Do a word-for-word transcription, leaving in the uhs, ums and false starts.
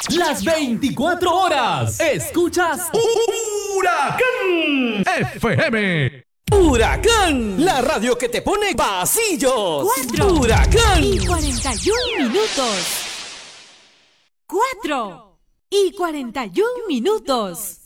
las veinticuatro horas. Escuchas Huracán F M. Huracán, la radio que te pone pasillos. Cuatro Huracán y cuarenta y un minutos. Cuatro y cuarenta y un minutos.